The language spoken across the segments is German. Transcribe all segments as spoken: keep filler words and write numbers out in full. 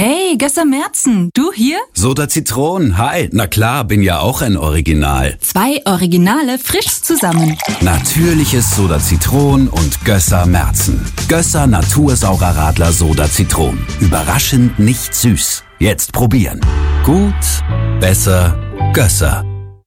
Hey, Gösser Merzen, du hier? Soda Zitron, hi. Na klar, bin ja auch ein Original. Zwei Originale frisch zusammen. Natürliches Soda Zitron und Gösser Merzen. Gösser Natursaurer Radler Soda Zitron. Überraschend nicht süß. Jetzt probieren. Gut, besser, Gösser.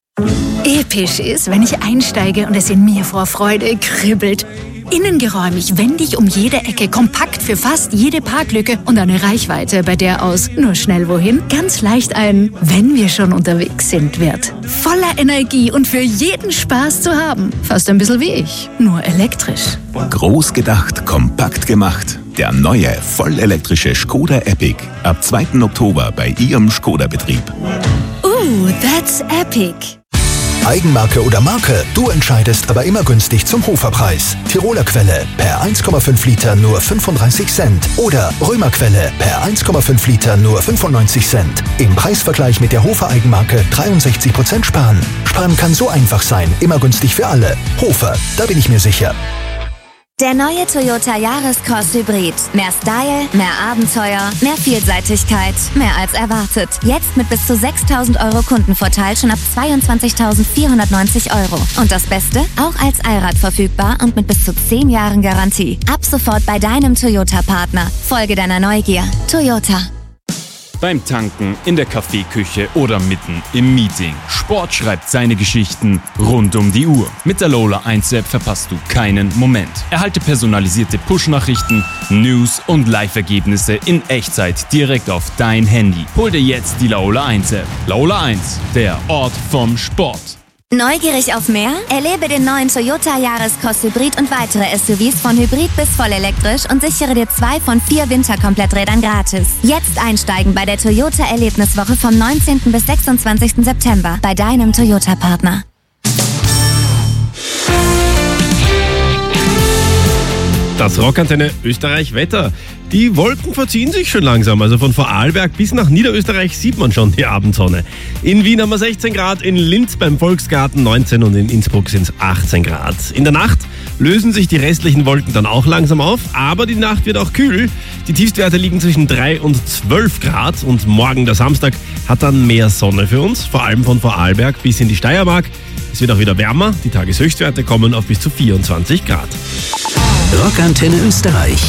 Episch ist, wenn ich einsteige und es in mir vor Freude kribbelt. Innengeräumig, wendig um jede Ecke, kompakt für fast jede Parklücke und eine Reichweite, bei der aus nur schnell wohin ganz leicht ein "Wenn wir schon unterwegs sind" wird. Voller Energie und für jeden Spaß zu haben. Fast ein bisschen wie ich, nur elektrisch. Groß gedacht, kompakt gemacht. Der neue, vollelektrische Skoda Epic. Ab zweiten Oktober bei Ihrem Skoda-Betrieb. Ooh, that's epic. Eigenmarke oder Marke, du entscheidest, aber immer günstig zum Hoferpreis. Tiroler Quelle per eins Komma fünf Liter nur fünfunddreißig Cent. Oder Römer Quelle per eins Komma fünf Liter nur fünfundneunzig Cent. Im Preisvergleich mit der Hofer Eigenmarke dreiundsechzig Prozent sparen. Sparen kann so einfach sein, immer günstig für alle. Hofer, da bin ich mir sicher. Der neue Toyota Yaris-Cross Hybrid. Mehr Style, mehr Abenteuer, mehr Vielseitigkeit, mehr als erwartet. Jetzt mit bis zu sechstausend Euro Kundenvorteil schon ab zweiundzwanzigtausendvierhundertneunzig Euro. Und das Beste? Auch als Allrad verfügbar und mit bis zu zehn Jahren Garantie. Ab sofort bei deinem Toyota-Partner. Folge deiner Neugier. Toyota. Beim Tanken, in der Kaffeeküche oder mitten im Meeting. Sport schreibt seine Geschichten rund um die Uhr. Mit der Lola eins App verpasst du keinen Moment. Erhalte personalisierte Push-Nachrichten, News und Live-Ergebnisse in Echtzeit direkt auf dein Handy. Hol dir jetzt die Lola eins App. Lola eins, der Ort vom Sport. Neugierig auf mehr? Erlebe den neuen Toyota Yaris-Cross Hybrid und weitere S U Vs von Hybrid bis vollelektrisch und sichere dir zwei von vier Winterkompletträdern gratis. Jetzt einsteigen bei der Toyota Erlebniswoche vom neunzehnten bis sechsundzwanzigsten September bei deinem Toyota-Partner. Das Rockantenne Österreich Wetter. Die Wolken verziehen sich schon langsam, also von Vorarlberg bis nach Niederösterreich sieht man schon die Abendsonne. In Wien haben wir sechzehn Grad, in Linz beim Volksgarten neunzehn und in Innsbruck sind es achtzehn Grad. In der Nacht lösen sich die restlichen Wolken dann auch langsam auf, aber die Nacht wird auch kühl. Die Tiefstwerte liegen zwischen drei und zwölf Grad und morgen, der Samstag, hat dann mehr Sonne für uns, vor allem von Vorarlberg bis in die Steiermark. Es wird auch wieder wärmer, die Tageshöchstwerte kommen auf bis zu vierundzwanzig Grad. Rockantenne Österreich.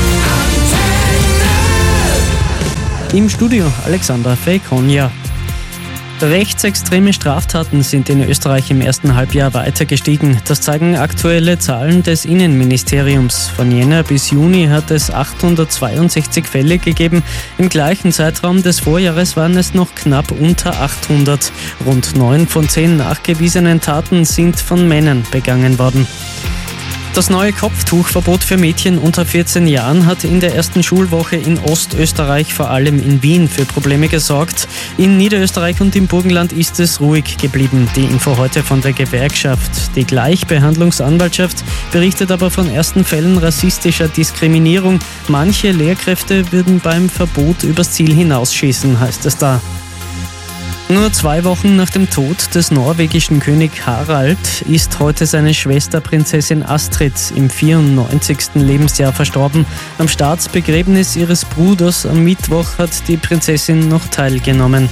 Im Studio Alexandra Fekonja. Rechtsextreme Straftaten sind in Österreich im ersten Halbjahr weiter gestiegen. Das zeigen aktuelle Zahlen des Innenministeriums. Von Jänner bis Juni hat es achthundertzweiundsechzig Fälle gegeben. Im gleichen Zeitraum des Vorjahres waren es noch knapp unter achthundert. Rund neun von zehn nachgewiesenen Taten sind von Männern begangen worden. Das neue Kopftuchverbot für Mädchen unter vierzehn Jahren hat in der ersten Schulwoche in Ostösterreich, vor allem in Wien, für Probleme gesorgt. In Niederösterreich und im Burgenland ist es ruhig geblieben. Die Info heute von der Gewerkschaft. Die Gleichbehandlungsanwaltschaft berichtet aber von ersten Fällen rassistischer Diskriminierung. Manche Lehrkräfte würden beim Verbot übers Ziel hinausschießen, heißt es da. Nur zwei Wochen nach dem Tod des norwegischen König Harald ist heute seine Schwester Prinzessin Astrid im vierundneunzigsten Lebensjahr verstorben. Am Staatsbegräbnis ihres Bruders am Mittwoch hat die Prinzessin noch teilgenommen.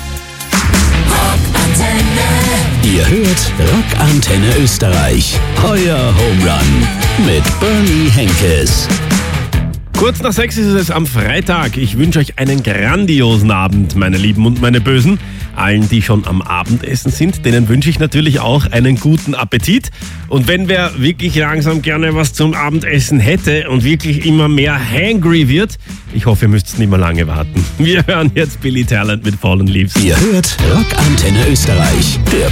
Ihr hört Rockantenne Österreich. Euer Home Run mit Bernie Henkes. Kurz nach sechs ist es am Freitag. Ich wünsche euch einen grandiosen Abend, meine Lieben und meine Bösen. Allen, die schon am Abendessen sind, denen wünsche ich natürlich auch einen guten Appetit. Und wenn wer wirklich langsam gerne was zum Abendessen hätte und wirklich immer mehr hangry wird, ich hoffe, ihr müsst nicht mehr lange warten. Wir hören jetzt Billy Talent mit Fallen Leaves. Ihr hört Rockantenne Österreich, der